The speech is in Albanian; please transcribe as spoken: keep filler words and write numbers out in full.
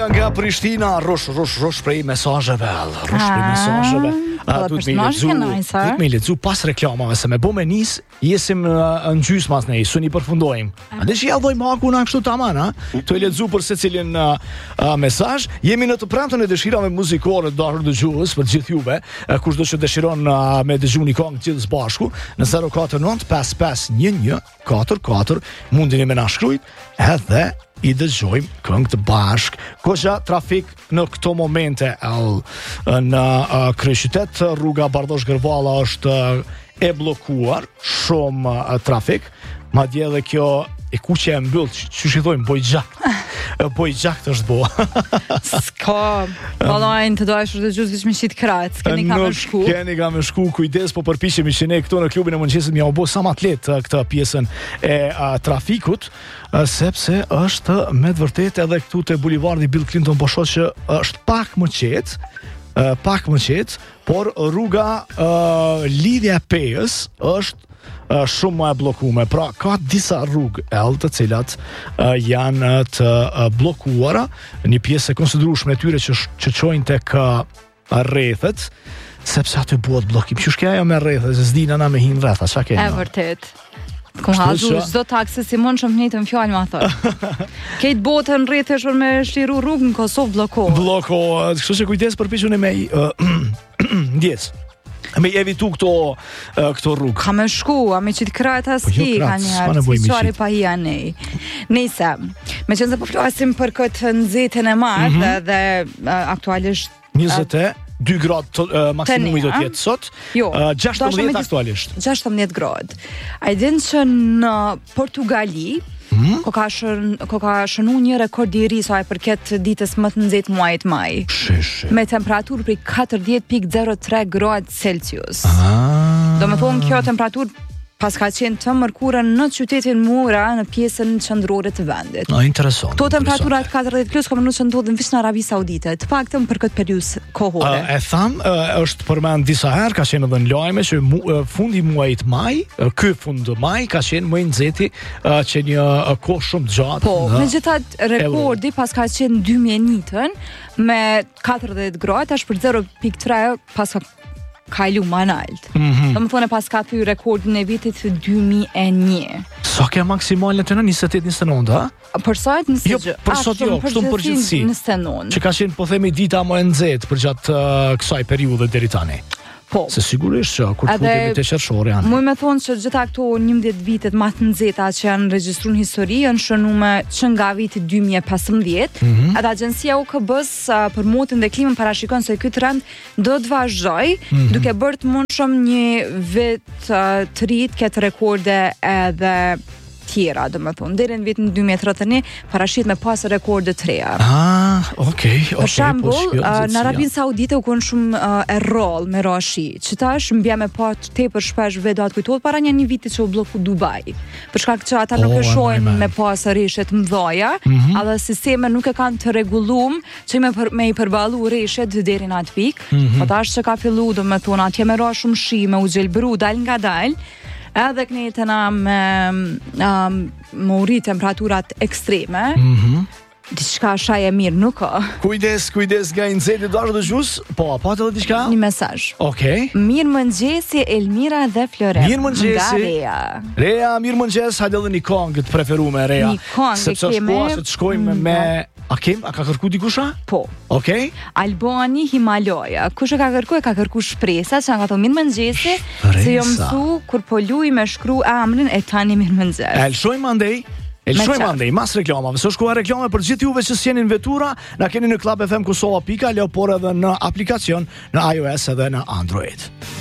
Nga Prishtina, rosh, rosh, rosh prej mesazheve, rosh prej mesazheve. Duhet me lexu, duhet me lexu pas reklamave, se me bo me nis, jesim në gjysmë mas ne, suni përfundojmë. A dhe që ja dhoj maku na kështu taman, ha? Të e lexu për secilin mesazh. Jemi në të premtën e dëshirave muzikore të dashur dëgjues për gjithë juve, kushdo që dëshiron me dëgju një këngë gjithë së bashku, në zero katër nëntë pesë pesë një një katër katër mundini me na shkruajt, edhe i dëgjojmë këngë të bashk. Koqa trafik në këto momente el, në uh, kryeqytet, rruga Bardosh Gërvalla është uh, e bllokuar, shumë uh, trafik, madje edhe kjo e kuqe e mbyll, që që thojmë, boj gjakt. Boj gjakt është bo. Ska, valajnë të dojshur të gjusë me shqit kratë, keni ka me shku. Keni ka me shku, kujdes, po përpiqemi që ne këto në klubin e mëngjesit mja u bo sa ma atlet këtë pjesën e a, trafikut, a, sepse është me të vërtet edhe këtu të bulevardi Bill Clinton, po shoh që është pak më qetë, a, pak më qetë, por rruga a, lidhja Pejës është Uh, shumë më e bllokuar. Pra ka disa rrugë ell të cilat uh, janë të uh, bllokuara, një pjesë e konsiderueshme e tyre që që çojnë tek uh, rrethet, sepse aty bëhet bllokim. Që shkja ajo me rrethet, se s'dina na me hin rretha, çka kemi. E vërtet. Kom hazu çdo taksi si mund shumë njëtën fjalë ma thot. Këtë botën rrethesh për me shliru rrugën në Kosovë bllokohet. Bllokohet. Kështu që kujdes përpiquni me uh, ndjes. Me evitu këto uh, këto rrugë. Ka me shku, a me qitë krajta s'ki ka njerë, si qari pa hi a nej. Nese, me qënë se po flasim për këtë nëzitën e marë, mm -hmm. dhe uh, aktualisht njëzet e dy gradë uh, maksimumi do tjetë sot, jo, uh, gjashtëmbëdhjetë aktualisht. gjashtëmbëdhjetë gradë. A i din që në Portugali, Hmm? Ko ka shën, ko ka shënu një rekord i ri sa e përket ditës më të nxehtë muajit maj. Shish. Me temperaturë prej katërdhjetë pikë zero tre gradë Celsius. Ah. Do me thonë kjo temperaturë pas ka qenë të mërkurën në qytetin Mura në pjesën qendrore të vendit. No, interesant. To temperaturat katërdhjetë plus ka mënu që ndodhin veç në Arabi Saudite, të paktën për këtë periudhë kohore. Uh, e tham, uh, është përmend disa herë, ka qenë edhe në lajme që mu, uh, fundi muajit maj, uh, ky fund maj ka qenë më i nxehti uh, që një uh, kohë shumë gjatë. Po, megjithatë rekordi pas ka qenë dy mijë e njëtën me katërdhjetë gradë, tash për zero pikë tre pas ka kajlu ma nalt. Mm -hmm. Do më thone pas ka thy rekordin e vitit dy mijë e një. Sa ke maksimalën të në njëzet e tetë njëzet e nëntë, ha? Për sot njëzet e gjë. Jo, për sot jo, kështu më përgjithësi. njëzet e nëntë. Që ka qenë, po themi, dita më e nxehtë për gjatë uh, kësaj periudhe deri tani. Po. Se sigurisht që kur futemi te qershori janë. Muj me thonë që gjitha këto njëmbëdhjetë vitet më të nxehta që janë regjistruar në histori janë shënuar që nga viti dy mijë e pesëmbëdhjetë. Mm -hmm. Atë agjencia U K B-s uh, për motën dhe klimën parashikon se ky trend do të vazhdojë, mm -hmm. duke bërë të mundshëm një vit uh, të ri të ketë rekorde edhe tjera, do me thonë, deri në vitin dy mijë e tridhjetë e një parashit me pas rekorde të reja. Ah, okay, okay. Për shembull, uh, në Arabinë Saudite u konë shumë uh, e rrollë me rashi, që tash mbja me pa tepër shpesh vedat kujtohet para një, një viti që u bloku Dubai. Për shkak që ata oh, nuk e shohin me pas rreshet mëdhaja, mm -hmm. edhe sisteme nuk e kanë të rregullum që me për, me i përballu rreshet deri në atë pikë. Mm -hmm. Po tash që ka fillu, do me thonë, atje me ra shumë shi, me u gjelbëru dal nga dal, edhe kënetëna me um, më uri temperaturat ekstreme, mm -hmm. diçka shaj e mirë nuk ka. Kujdes, kujdes nga i nxehtë dashur dëgjues. Po, pa të edhe diçka? Një mesazh. Okej. Okay. Mirëmëngjesi Elmira dhe Florent. Mirëmëngjesi. Rea. Rea, mirëmëngjes, hajde edhe një këngë të preferuar Rea. Një këngë sepse keme. Sepse të shkojmë me A kem, a ka kërku dikusha? Po. Okej. Okay. Albani Himalaja. Kush e ka kërku? E ka kërku shpresa, që nga thonë mirëmëngjesi, se jo mësu kur po luj me shkru emrin e tani mirëmëngjes. E lëshojmë andej. E lëshojmë andej, mas reklamave. Së shkuar reklame për gjithë juve që s'jeni në vetura, na keni në Club F M Kosova pika, leo por edhe në aplikacion, në iOS edhe në Android.